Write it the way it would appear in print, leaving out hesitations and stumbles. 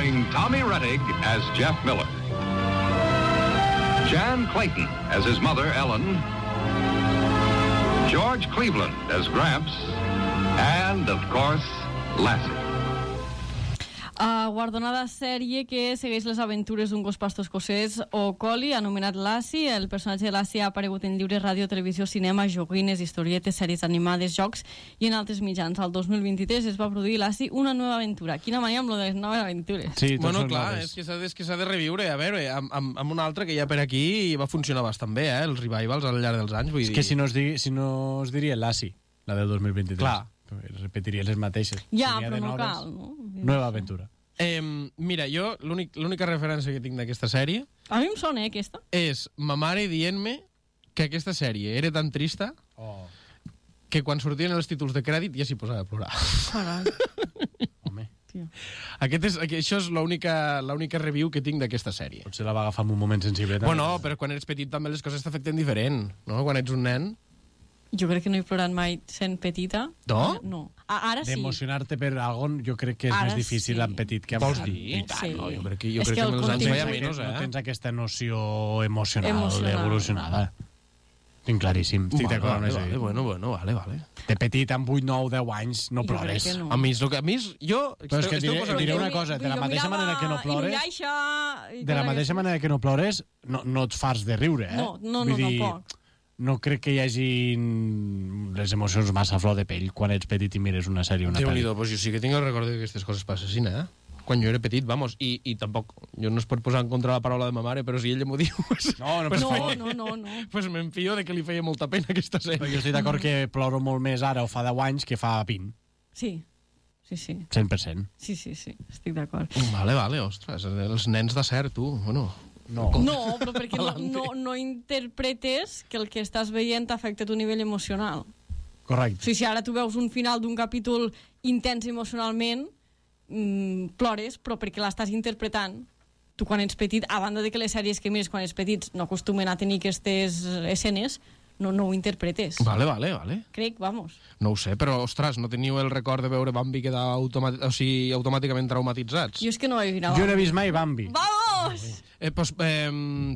starring Tommy Rettig as Jeff Miller, Jan Clayton as his mother, Ellen, George Cleveland as Gramps, and, of course, Lassie. Guardonada sèrie que segueix les aventures d'un gos pastor escocès o collie anomenat Lassie. El personatge de Lassie ha aparegut en llibres, ràdio, televisió, cinema, joguines, historietes, sèries animades, jocs i en altres mitjans. Al 2023 es va produir Lassie una nova aventura. Quina mania amb lo de les noves aventures. Sí, bueno, clar, és que s'ha de reviure. A veure, amb una altra que hi ha per aquí va funcionar bastant bé, els revivals al llarg dels anys. Vull dir... que si no es diria Lassie, la del 2023. Clar. Repetiria les mateixes. Ja, Seria però no noves, cal, no? Nova aventura. Mira, jo l'única referència que tinc d'aquesta sèrie A mi em sona, aquesta. és ma mare dient-me que aquesta sèrie era tan trista que quan sortien els títols de crèdit ja s'hi posava a plorar. Carai. Home, Això és l'única review que tinc d'aquesta sèrie. potser la va agafar en un moment sensible. També. Bueno, però quan eres petit també les coses t'afecten diferent, no? Quan ets un nen... Jo crec que no he plorat mai sent petita. No? No. Ara sí. D'emocionar-te per algo jo crec que és Ara més difícil sí. en petit que en Vols gran. dir? I tant, Sí. no? Jo crec que És que el amb els anys contingut- veia menys, No eh? tens aquesta noció emocional Emocional. evolucionada. Tinc claríssim. Estic d'acord amb això. Vale. De petit, amb 8, 9, 10 anys, no Jo crec plores. que no. A mi, jo... Però és que esteu diré posant- una cosa, de la mateixa manera que no plores, de la mateixa manera que no plores, no et fas de riure, eh? No, Vull dir, tampoc. no crec que hi hagi les emocions massa a flor de pell quan ets petit i mires una sèrie o una pel·li. Déu-n'hi-do, pues jo sí que tinc el record que aquestes coses passessin, eh? Quan jo era petit, vamos, i tampoc, jo no es pot posar en contra la paraula de ma mare, però si ella m'ho diu, pues, No, pues, No. pues m'enfio de que li feia molta pena aquesta Però sèrie. jo estic d'acord que ploro molt més ara o fa 10 anys que fa 20. Sí. 100%. Sí, estic d'acord. Vale, ostres, els nens de cert, tu, bueno... No. No, però perquè no interpretes que el que estàs veient t'afecta a tu nivell emocional. Correcte. O sigui, si ara tu veus un final d'un capítol intens emocionalment, plores, però perquè l'estàs interpretant. Tu quan ets petit, a banda de que les sèries que mires quan ets petits no acostumen a tenir aquestes escenes, no ho interpretes. Vale. Crec, vamos. No ho sé, però, ostres, no teniu el record de veure Bambi quedar automàticament traumatitzats? Jo és que no vaig mirar. Jo no he vist mai Bambi. Vamos! Pues,